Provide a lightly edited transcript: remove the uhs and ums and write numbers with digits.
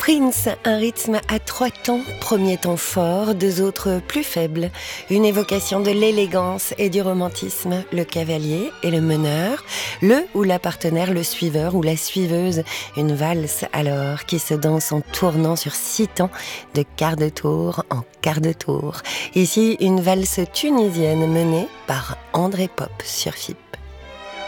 Prince, un rythme à 3 temps, premier temps fort, 2 autres plus faibles, une évocation de l'élégance et du romantisme, le cavalier et le meneur, le ou la partenaire, le suiveur ou la suiveuse, une valse alors qui se danse en tournant sur 6 temps, de quart de tour en quart de tour. Ici, une valse tunisienne menée par André Pop sur FIP.